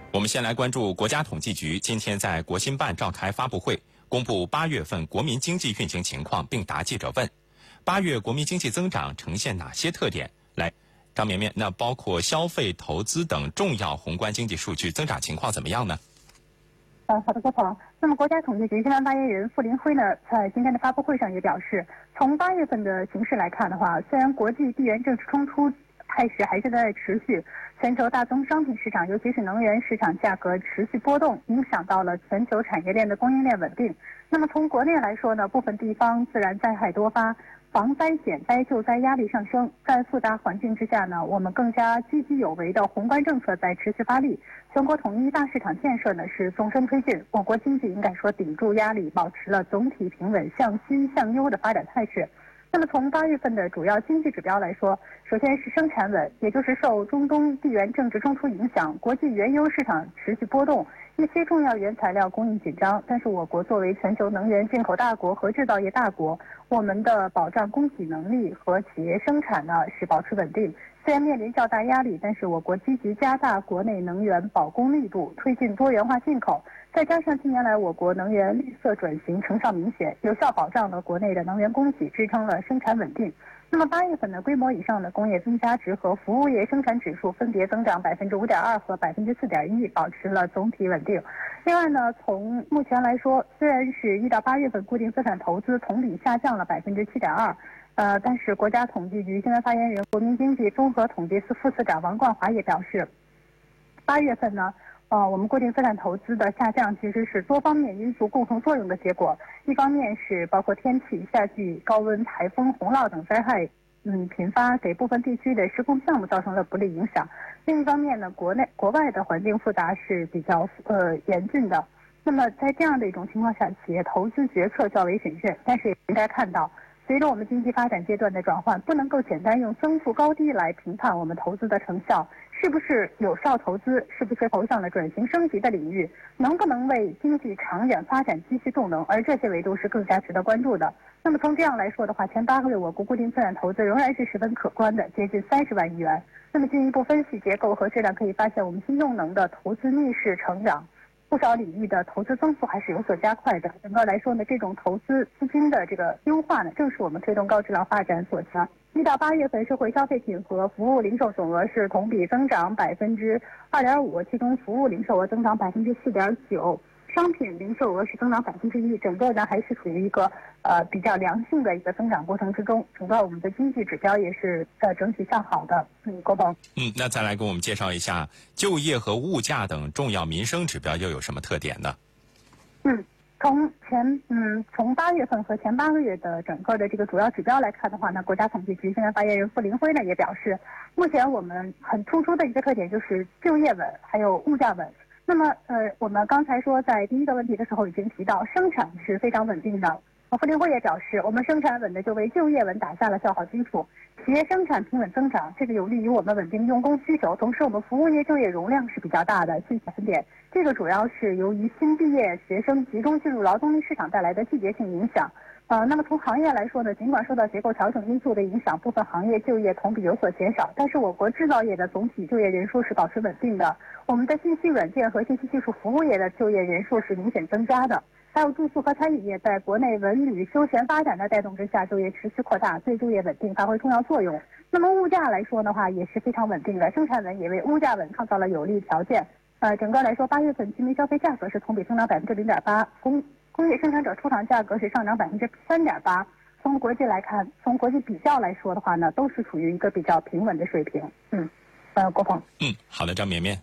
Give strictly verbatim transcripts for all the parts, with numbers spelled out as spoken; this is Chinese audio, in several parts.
我们先来关注国家统计局今天在国新办召开发布会，公布八月份国民经济运行情况，并答记者问。八月国民经济增长呈现哪些特点？来，张绵绵，那包括消费、投资等重要宏观经济数据增长情况怎么样呢？ 呃，好的，郭鹏。那么，国家统计局新闻发言人傅林辉呢，在今天的发布会上也表示，从八月份的形势来看的话，虽然国际地缘政治冲突态势还是在持续，全球大宗商品市场，尤其是能源市场价格持续波动，影响到了全球产业链的供应链稳定。那么从国内来说呢，部分地方自然灾害多发，防灾减灾救灾压力上升。在复杂环境之下呢，我们更加积极有为的宏观政策在持续发力，全国统一大市场建设呢是纵深推进，我国经济应该说顶住压力，保持了总体平稳向新向优的发展态势。那么从八月份的主要经济指标来说，首先是生产稳，也就是受中东地缘政治冲突影响，国际原油市场持续波动，一些重要原材料供应紧张。但是我国作为全球能源进口大国和制造业大国，我们的保障供给能力和企业生产呢是保持稳定。虽然面临较大压力，但是我国积极加大国内能源保供力度，推进多元化进口，再加上近年来我国能源绿色转型成效明显，有效保障了国内的能源供给，支撑了生产稳定。那么八月份的规模以上的工业增加值和服务业生产指数分别增长百分之五点二和百分之四点一，保持了总体稳定。另外呢，从目前来说，虽然是一到八月份固定资产投资同比下降了百分之七点二。呃，但是国家统计局新闻发言人、国民经济综合统计司副司长王冠华也表示，八月份呢，呃，我们固定资产投资的下降其实是多方面因素共同作用的结果。一方面是包括天气、夏季高温、台风、洪涝等灾害，嗯，频发，给部分地区的施工项目造成了不利影响。另一方面呢，国内国外的环境复杂是比较呃严峻的。那么在这样的一种情况下，企业投资决策较为谨慎，但是也应该看到，随着我们经济发展阶段的转换，不能够简单用增速高低来评判我们投资的成效，是不是有效投资，是不是投向了转型升级的领域，能不能为经济长远发展积蓄动能，而这些维度是更加值得关注的。那么从这样来说的话，前八个月我国固定资产投资仍然是十分可观的，接近三十万亿元。那么进一步分析结构和质量，可以发现我们新动能的投资逆势成长，不少领域的投资增速还是有所加快的。整个来说呢，这种投资资金的这个优化呢，正是我们推动高质量发展所强。一到八月份，社会消费品和服务零售总额是同比增长百分之二点五，其中服务零售额增长百分之四点九，商品零售额是增长百分之一，整个呢还是处于一个呃比较良性的一个增长过程之中。整个我们的经济指标也是呃整体向好的。嗯，郭总。 嗯，那再来给我们介绍一下就业和物价等重要民生指标又有什么特点呢？ 嗯。从前嗯，从八月份和前八个月的整个的这个主要指标来看的话呢，国家统计局新闻发言人傅林辉呢也表示，目前我们很突出的一个特点就是就业稳，还有物价稳。那么呃，我们刚才说在第一个问题的时候已经提到，生产是非常稳定的。傅林辉也表示，我们生产稳的就为就业稳打下了较好基础，企业生产平稳增长，这个有利于我们稳定用工需求。同时，我们服务业就业容量是比较大的，近三点。这个主要是由于新毕业学生集中进入劳动力市场带来的季节性影响。呃，那么从行业来说呢，尽管受到结构调整因素的影响，部分行业就业同比有所减少，但是我国制造业的总体就业人数是保持稳定的。我们的信息软件和信息技术服务业的就业人数是明显增加的。还有住宿和餐饮业在国内文旅休闲发展的带动之下，就业持续扩大，对就业稳定发挥重要作用。那么物价来说的话，也是非常稳定的，生产稳也为物价稳创造了有利条件。呃，整个来说，八月份居民消费价格是同比增长百分之零点八，工工业生产者出厂价格是上涨百分之三点八。从国际来看，从国际比较来说的话呢，都是处于一个比较平稳的水平。嗯，呃，郭鹏。 嗯，好的，张绵绵。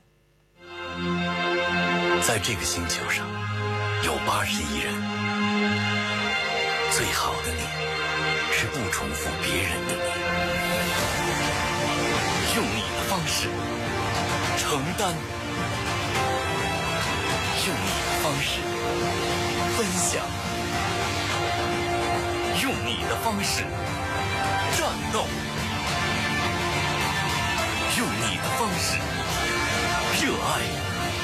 在这个星球上，有八十亿人，最好的你是不重复别人的你，用你的方式承担，用你的方式分享，用你的方式战斗，用你的方式热爱。